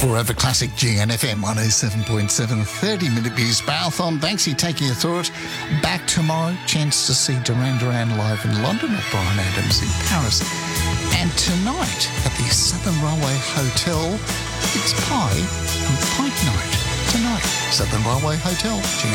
Forever Classic GNFM 107.7, 30-minute Blues Marathon. Banksy taking you through it. Back tomorrow, chance to see Duran Duran live in London or Bryan Adams in Paris. And tonight at the Southern Railway Hotel, it's pie and pint night. Tonight, Southern Railway Hotel.